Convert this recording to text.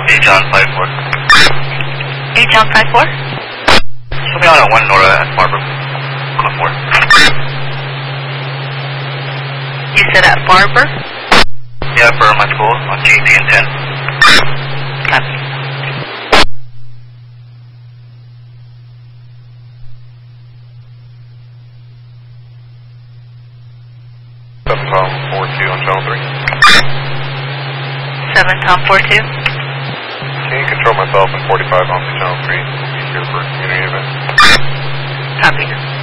John 54. John 54? Something on 1 Nora at Barber. Clifford. You said at Barber? Yeah, for my school on GT and 10. Copy. Tom 42 on channel 3. 7 Tom 42. Can you control myself in 45 on channel 3? Be here for community event. Copy.